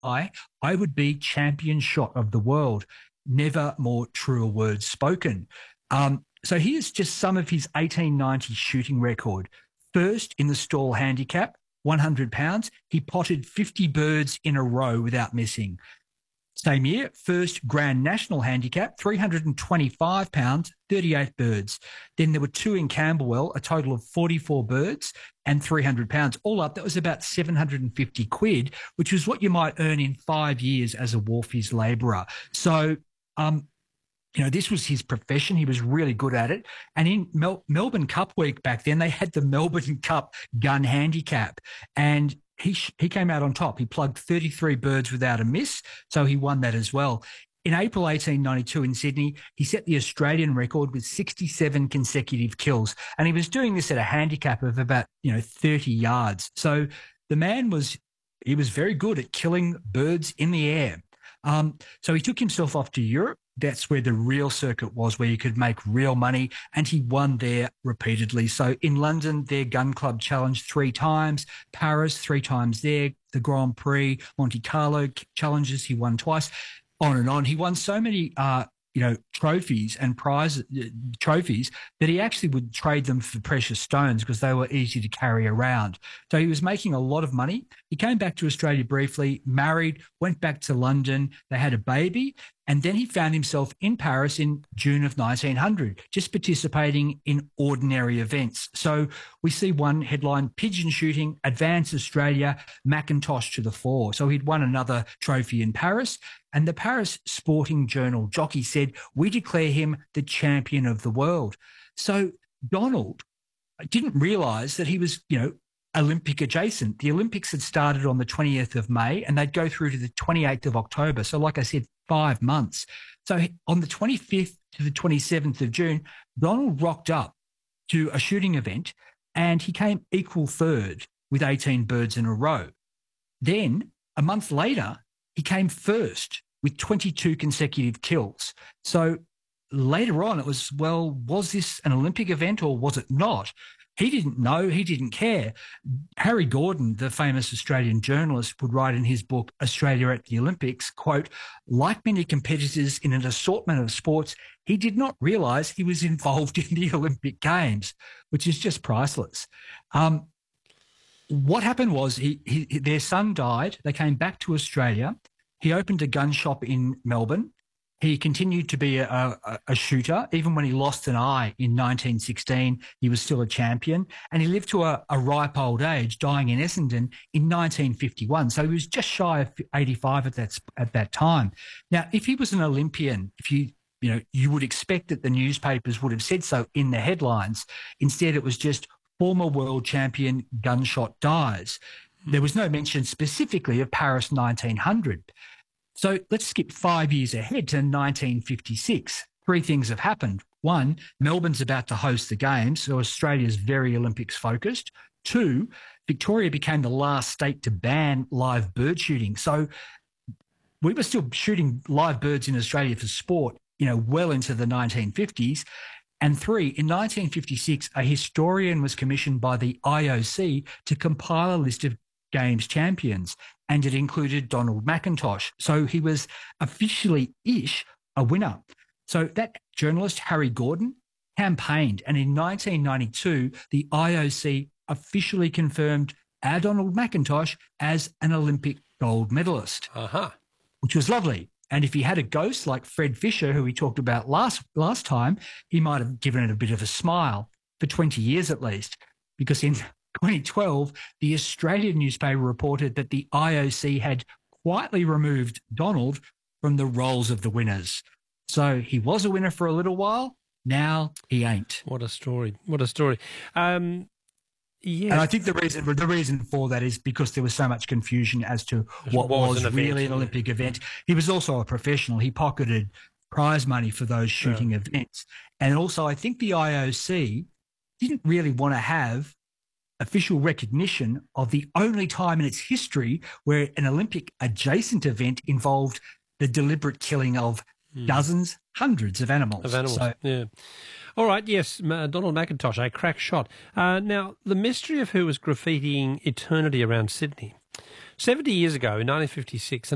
I would be champion shot of the world. Never more truer words spoken. So here's just some of his 1890 shooting record. First in the stall handicap, 100 pounds. He potted 50 birds in a row without missing. Same year, first Grand National handicap, 325 pounds, 38 birds. Then there were two in Camberwell, a total of 44 birds and 300 pounds. All up, that was about 750 quid, which was what you might earn in 5 years as a wharfies labourer. So, this was his profession. He was really good at it. And in Melbourne Cup week back then, they had the Melbourne Cup gun handicap. And he came out on top. He plugged 33 birds without a miss, so he won that as well. In April 1892 in Sydney, he set the Australian record with 67 consecutive kills. And he was doing this at a handicap of about, 30 yards. So the man was very good at killing birds in the air. So he took himself off to Europe. That's where the real circuit was, where you could make real money, and he won there repeatedly. So in London, their gun club challenged 3 times, Paris 3 times there, the Grand Prix, Monte Carlo challenges, he won twice, on and on. He won so many trophies and trophies that he actually would trade them for precious stones because they were easy to carry around. So he was making a lot of money. He came back to Australia briefly, married, went back to London. They had a baby. And then he found himself in Paris in June of 1900, just participating in ordinary events. So we see one headline, pigeon shooting, advance Australia, Macintosh to the fore. So he'd won another trophy in Paris. And the Paris Sporting Journal jockey said, we declare him the champion of the world. So Donald didn't realise that he was, Olympic adjacent. The Olympics had started on the 20th of May and they'd go through to the 28th of October. So like I said, 5 months. So on the 25th to the 27th of June, Donald rocked up to a shooting event and he came equal third with 18 birds in a row. Then a month later, he came first with 22 consecutive kills. So later on, it was, was this an Olympic event or was it not? He didn't know. He didn't care. Harry Gordon, the famous Australian journalist, would write in his book, Australia at the Olympics, quote, like many competitors in an assortment of sports, he did not realise he was involved in the Olympic Games, which is just priceless. What happened was their son died. They came back to Australia. He opened a gun shop in Melbourne. He continued to be a shooter. Even when he lost an eye in 1916, he was still a champion. And he lived to a ripe old age, dying in Essendon in 1951. So he was just shy of 85 at that time. Now, if he was an Olympian, you would expect that the newspapers would have said so in the headlines. Instead, it was just former world champion gunshot dies. There was no mention specifically of Paris 1900. So let's skip 5 years ahead to 1956. 3 things have happened. 1, Melbourne's about to host the Games, so Australia's very Olympics focused. 2, Victoria became the last state to ban live bird shooting. So we were still shooting live birds in Australia for sport, well into the 1950s. And 3, in 1956, a historian was commissioned by the IOC to compile a list of Games champions, and it included Donald Macintosh. So he was officially-ish a winner. So that journalist, Harry Gordon, campaigned, and in 1992, the IOC officially confirmed our Donald Macintosh as an Olympic gold medalist, which was lovely. And if he had a ghost like Fred Fisher, who we talked about last time, he might have given it a bit of a smile for 20 years at least, because in 2012, the Australian newspaper reported that the IOC had quietly removed Donald from the rolls of the winners. So he was a winner for a little while. Now he ain't. What a story. What a story. Yes. And I think the reason for that is because there was so much confusion as to what was really an Olympic event. He was also a professional. He pocketed prize money for those shooting events. And also I think the IOC didn't really want to have official recognition of the only time in its history where an Olympic adjacent event involved the deliberate killing of dozens, hundreds of animals. Yeah. All right, yes, Donald Macintosh, a crack shot. Now, the mystery of who was graffitiing eternity around Sydney. 70 years ago, in 1956,